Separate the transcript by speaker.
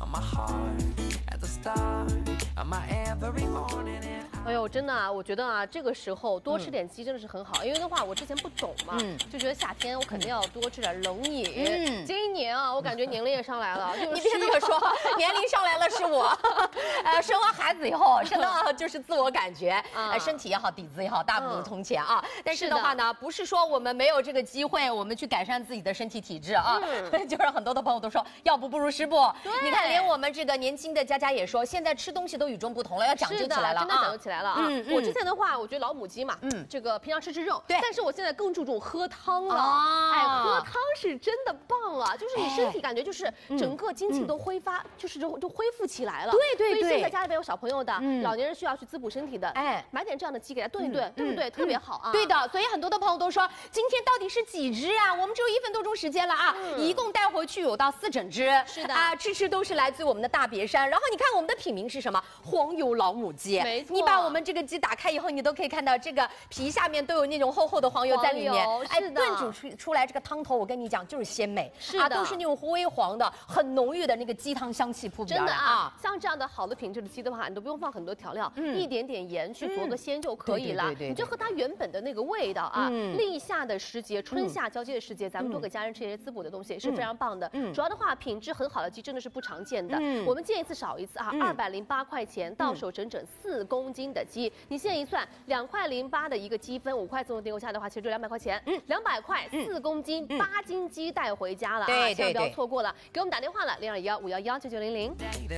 Speaker 1: my heart at the start of my every morning.
Speaker 2: 哎呦，真的啊，我觉得啊，这个时候多吃点鸡真的是很好，因为的话我之前不懂嘛，就觉得夏天我肯定要多吃点冷饮。今年啊，我感觉年龄也上来了，就是
Speaker 3: 你别这么说，年龄上来了是我，生完孩子以后，真的就是自我感觉，身体也好，底子也好，大不如从前啊。但是的话呢，不是说我们没有这个机会，我们去改善自己的身体体质啊，就是很多的朋友都说，要不如食补。你看，连我们这个年轻的佳佳也说，现在吃东西都与众不同了，要讲究起来了，
Speaker 2: 真的讲究起来了啊！我之前的话，我觉得老母鸡嘛，这个平常吃肉，对，但是我现在更注重喝汤了。哎，喝汤是真的棒啊！就是你身体感觉就是整个精气都挥发，就是就恢复起来了。
Speaker 3: 对。
Speaker 2: 所以现在家里边有小朋友的，老年人需要去滋补身体的，哎，买点这样的鸡给他炖一炖，对不对？特别好啊！
Speaker 3: 对的，所以很多的朋友都说，今天到底是几只啊？我们只有1分多钟时间了啊，一共带回去有到4整只。
Speaker 2: 是的
Speaker 3: 啊，吃都是来自于我们的大别山。然后你看我们的品名是什么？黄油老母鸡。
Speaker 2: 没错，
Speaker 3: 你把我们这个鸡打开以后，你都可以看到这个皮下面都有那种厚厚的黄油在里面。哎，炖煮出来这个汤头，我跟你讲就是鲜美，
Speaker 2: 是的，
Speaker 3: 都是那种微黄的、很浓郁的那个鸡汤香气扑鼻而来啊。
Speaker 2: 像这样的好的品质的鸡的话，你都不用放很多调料，一点点盐去做个鲜就可以了。你就喝它原本的那个味道啊。立夏的时节，春夏交接的时节，咱们多给家人吃一些滋补的东西是非常棒的。主要的话，品质很好的鸡真的是不常见的。我们见一次少一次啊，208块钱到手整整4公斤的鸡，你现在一算，2块08的一个积分，5块自动订购下的话，其实就200块钱，200块4公斤8斤鸡带回家了啊，千万不要错过了，给我们打电话了，0215119900。